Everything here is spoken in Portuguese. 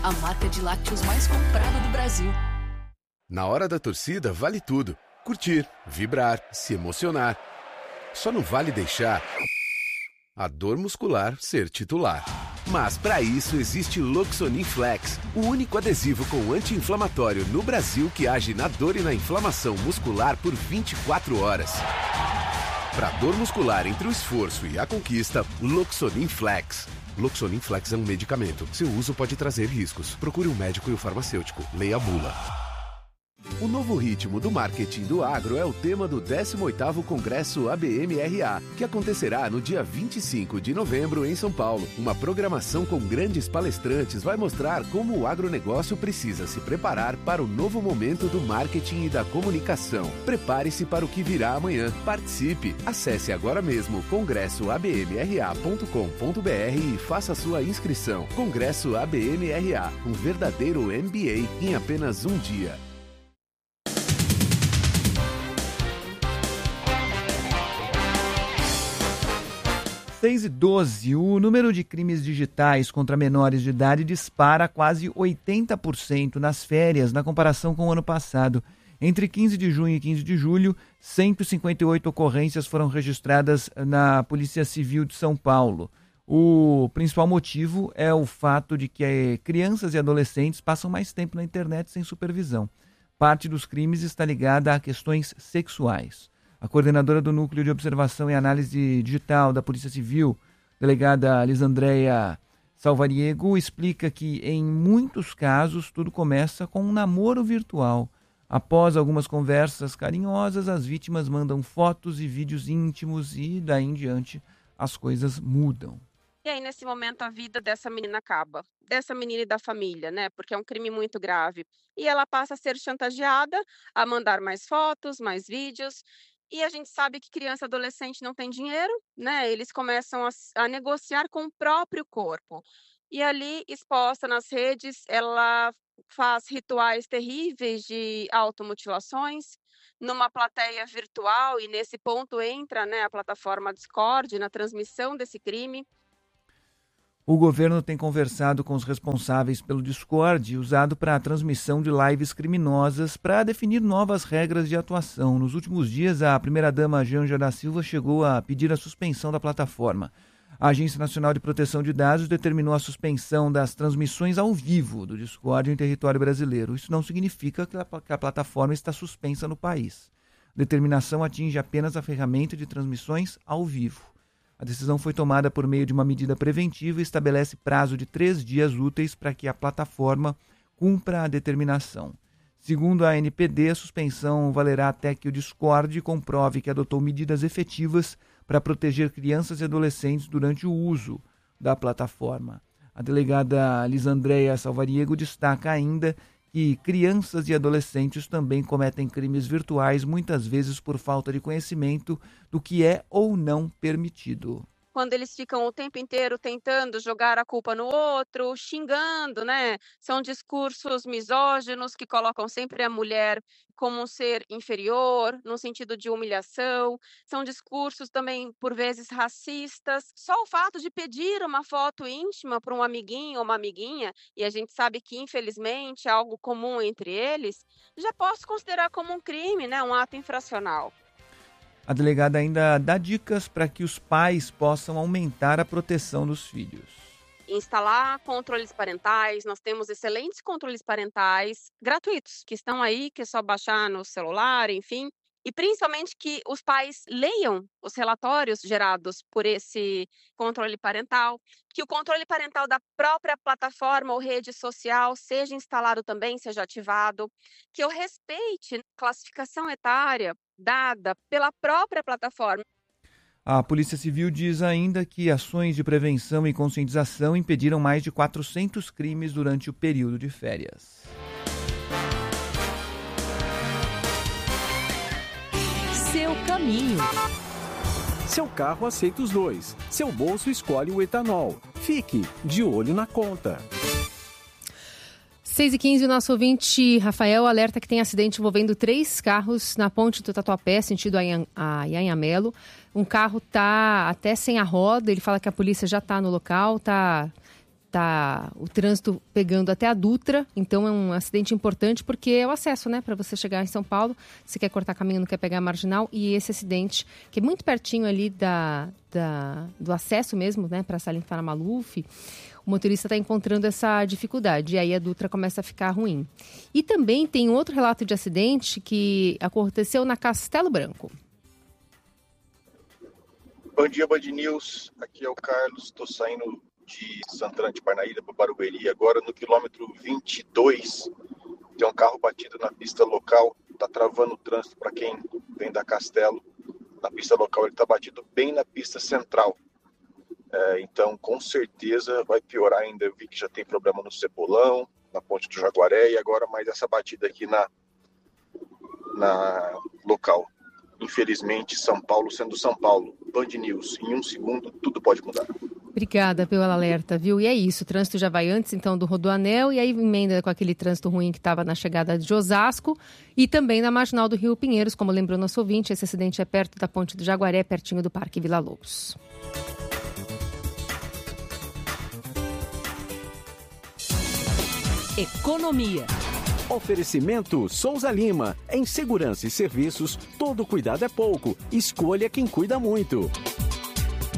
a marca de lácteos mais comprada do Brasil. Na hora da torcida, vale tudo. Curtir, vibrar, se emocionar. Só não vale deixar a dor muscular ser titular. Mas para isso existe Loxonin Flex, o único adesivo com anti-inflamatório no Brasil que age na dor e na inflamação muscular por 24 horas. Para dor muscular entre o esforço e a conquista, Loxonin Flex. Loxonin Flex é um medicamento. Seu uso pode trazer riscos. Procure um médico e o farmacêutico. Leia a bula. O novo ritmo do marketing do agro é o tema do 18º Congresso ABM-RA, que acontecerá no dia 25 de novembro em São Paulo. Uma programação com grandes palestrantes vai mostrar como o agronegócio precisa se preparar para o novo momento do marketing e da comunicação. Prepare-se para o que virá amanhã. Participe! Acesse agora mesmo congressoabmra.com.br e faça sua inscrição. Congresso ABM-RA, um verdadeiro MBA em apenas um dia. 6:12, o número de crimes digitais contra menores de idade dispara quase 80% nas férias, na comparação com o ano passado. Entre 15 de junho e 15 de julho, 158 ocorrências foram registradas na Polícia Civil de São Paulo. O principal motivo é o fato de que crianças e adolescentes passam mais tempo na internet sem supervisão. Parte dos crimes está ligada a questões sexuais. A coordenadora do Núcleo de Observação e Análise Digital da Polícia Civil, delegada Lisandreia Salvariego, explica que, em muitos casos, tudo começa com um namoro virtual. Após algumas conversas carinhosas, as vítimas mandam fotos e vídeos íntimos e, daí em diante, as coisas mudam. E aí, nesse momento, a vida dessa menina acaba. Dessa menina e da família, né? Porque é um crime muito grave. E ela passa a ser chantageada a mandar mais fotos, mais vídeos. E a gente sabe que criança e adolescente não tem dinheiro, né? Eles começam a negociar com o próprio corpo. E ali, exposta nas redes, ela faz rituais terríveis de automutilações numa plateia virtual. E nesse ponto entra, né, a plataforma Discord na transmissão desse crime. O governo tem conversado com os responsáveis pelo Discord, usado para a transmissão de lives criminosas, para definir novas regras de atuação. Nos últimos dias, a primeira-dama Janja da Silva chegou a pedir a suspensão da plataforma. A Agência Nacional de Proteção de Dados determinou a suspensão das transmissões ao vivo do Discord em território brasileiro. Isso não significa que a plataforma está suspensa no país. A determinação atinge apenas a ferramenta de transmissões ao vivo. A decisão foi tomada por meio de uma medida preventiva e estabelece prazo de 3 dias úteis para que a plataforma cumpra a determinação. Segundo a ANPD, a suspensão valerá até que o Discord comprove que adotou medidas efetivas para proteger crianças e adolescentes durante o uso da plataforma. A delegada Lisandreia Salvariego destaca ainda que crianças e adolescentes também cometem crimes virtuais, muitas vezes por falta de conhecimento do que é ou não permitido. Quando eles ficam o tempo inteiro tentando jogar a culpa no outro, xingando, né? São discursos misóginos que colocam sempre a mulher como um ser inferior, no sentido de humilhação. São discursos também, por vezes, racistas. Só o fato de pedir uma foto íntima para um amiguinho ou uma amiguinha, e a gente sabe que, infelizmente, é algo comum entre eles, já posso considerar como um crime, né? Um ato infracional. A delegada ainda dá dicas para que os pais possam aumentar a proteção dos filhos. Instalar controles parentais, nós temos excelentes controles parentais gratuitos, que estão aí, que é só baixar no celular, enfim. E principalmente que os pais leiam os relatórios gerados por esse controle parental, que o controle parental da própria plataforma ou rede social seja instalado também, seja ativado, que eu respeite a classificação etária dada pela própria plataforma. A Polícia Civil diz ainda que ações de prevenção e conscientização impediram mais de 400 crimes durante o período de férias. Seu caminho. Seu carro aceita os dois. Seu bolso escolhe o etanol. Fique de olho na conta. 6h15, o nosso ouvinte Rafael alerta que tem acidente envolvendo 3 carros na ponte do Tatuapé, sentido a Anhangamelo. Um carro está até sem a roda, ele fala que a polícia já está no local, está tá o trânsito pegando até a Dutra, então é um acidente importante porque é o acesso, né, para você chegar em São Paulo, se quer cortar caminho, não quer pegar a Marginal, e esse acidente, que é muito pertinho ali do acesso mesmo, né, para Salim Farah Maluf, o motorista está encontrando essa dificuldade, e aí a Dutra começa a ficar ruim. E também tem outro relato de acidente que aconteceu na Castelo Branco. Bom dia, Band News. Aqui é o Carlos. Estou saindo de Santana de Parnaíba para Barueri. Agora no quilômetro 22, tem um carro batido na pista local. Está travando o trânsito para quem vem da Castelo. Na pista local ele está batido bem na pista central. Então, com certeza vai piorar ainda. Eu vi que já tem problema no Cebolão, na Ponte do Jaguaré, e agora mais essa batida aqui na local. Infelizmente, São Paulo sendo São Paulo. Band News, em 1 segundo, tudo pode mudar. Obrigada pelo alerta, viu? E é isso, o trânsito já vai antes, então, do Rodoanel, e aí emenda com aquele trânsito ruim que estava na chegada de Osasco e também na Marginal do Rio Pinheiros, como lembrou nosso ouvinte, esse acidente é perto da Ponte do Jaguaré, pertinho do Parque Vila Lobos. Economia. Oferecimento Souza Lima. Em segurança e serviços, todo cuidado é pouco. Escolha quem cuida muito.